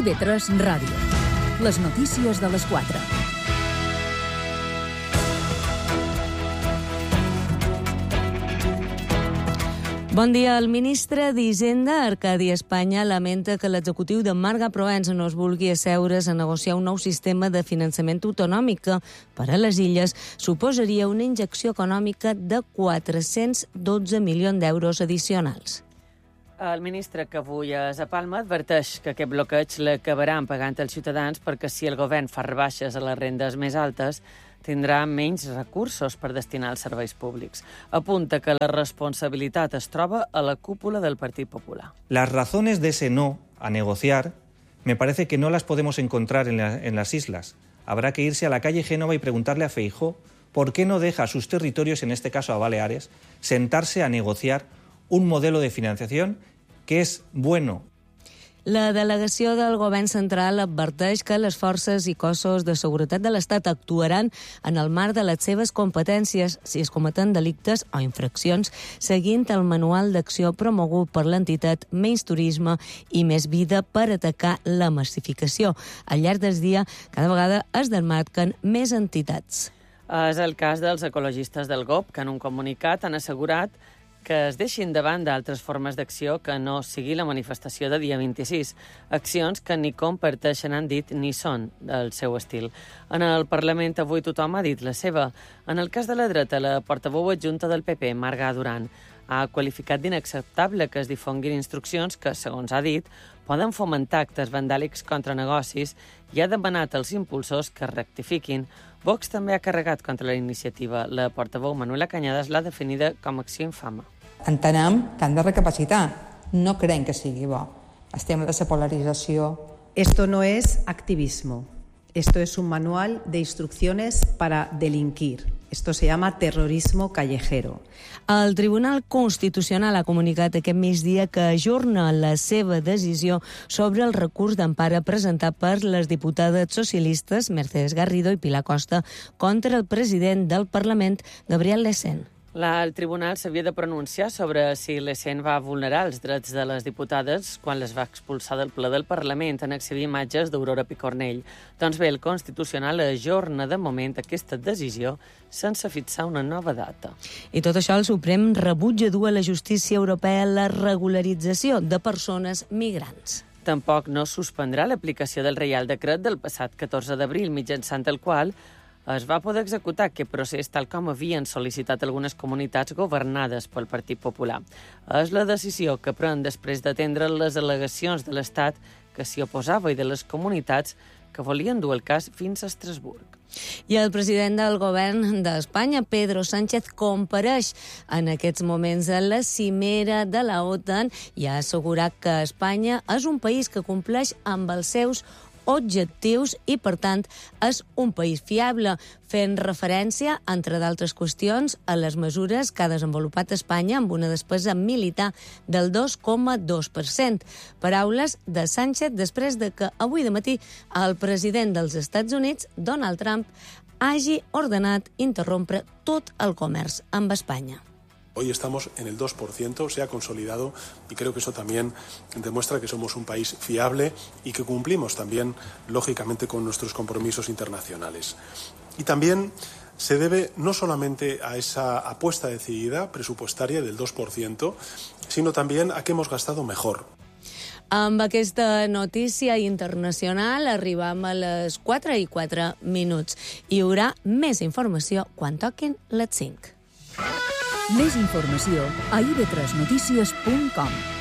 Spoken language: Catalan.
IB3 Ràdio. Les notícies de les 4. Bon dia. El ministre d'Hisenda, Arcadi Espanya, lamenta que l'executiu de Marga Provença no es vulgui asseure's a negociar un nou sistema de finançament autonòmic que, per a les illes, suposaria una injecció econòmica de 412 milions d'euros addicionals. El ministre, que avui és a Palma, adverteix que aquest bloqueig l'acabaran pagant els ciutadans perquè si el govern fa rebaixes a les rendes més altes, tindrà menys recursos per destinar als serveis públics. Apunta que la responsabilitat es troba a la cúpula del Partit Popular. Las razones de ese no a negociar me parece que no las podemos encontrar en las islas. Habrá que irse a la calle Génova y preguntarle a Feijóo por qué no deja a sus territorios, en este caso a Baleares, sentarse a negociar un modelo de financiación que es bueno. La delegació del govern central adverteix que les forces i cossos de seguretat de l'Estat actuaran en el marc de les seves competències si es cometen delictes o infraccions, seguint el manual d'acció promogut per l'entitat Menys Turisme i Més Vida per atacar la massificació. Al llarg del dia, cada vegada es desmarquen més entitats. És el cas dels ecologistes del GOP, que en un comunicat han assegurat que es deixin de banda altres formes d'acció que no sigui la manifestació de dia 26. Accions que ni comparteixen, han dit, ni són del seu estil. En el Parlament avui tothom ha dit la seva. En el cas de la dreta, la portaveu adjunta del PP, Marga Duran, ha qualificat d'inacceptable que es difonguin instruccions que, segons ha dit, poden fomentar actes vandàlics contra negocis i ha demanat als impulsors que rectifiquin. Vox també ha carregat contra la iniciativa. La portaveu Manuela Cañadas l'ha definida com a acció infama. Entenem que han de recapacitar. No creiem que sigui bo. Estem de la polarització. Esto no es activismo. Esto es un manual de instrucciones para delinquir. Esto se llama terrorismo callejero. El Tribunal Constitucional ha comunicat aquest migdia que ajorna la seva decisió sobre el recurs d'empara presentat per les diputades socialistes Mercedes Garrido i Pilar Costa contra el president del Parlament, Gabriel Lecén. El tribunal s'havia de pronunciar sobre si Lecén va vulnerar els drets de les diputades quan les va expulsar del ple del Parlament en exhibir imatges d'Aurora Picornell. Doncs bé, el Constitucional ajorna de moment aquesta decisió sense fixar una nova data. I tot això el Suprem rebutja dur a la justícia europea la regularització de persones migrants. Tampoc no suspendrà l'aplicació del Reial Decret del passat 14 d'abril, mitjançant el qual es va poder executar aquest procés tal com havien sol·licitat algunes comunitats governades pel Partit Popular. És la decisió que pren després d'atendre les al·legacions de l'Estat que s'hi oposava i de les comunitats que volien dur el cas fins a Estrasburg. I el president del govern d'Espanya, Pedro Sánchez, compareix en aquests moments a la cimera de la OTAN i ha assegurat que Espanya és un país que compleix amb els seus objectius i, per tant, és un país fiable, fent referència, entre d'altres qüestions, a les mesures que ha desenvolupat Espanya amb una despesa militar del 2,2%. Paraules de Sánchez després de que avui de matí el president dels Estats Units, Donald Trump, hagi ordenat interrompre tot el comerç amb Espanya. Hoy estamos en el 2%, se ha consolidado y creo que eso también demuestra que somos un país fiable y que cumplimos también, lógicamente, con nuestros compromisos internacionales. Y también se debe no solamente a esa apuesta decidida presupuestaria del 2%, sino también a que hemos gastado mejor. Amb aquesta notícia internacional arribam a les 4:04. Hi haurà més informació quan toquin les 5. Més informació a ib3notícies.com.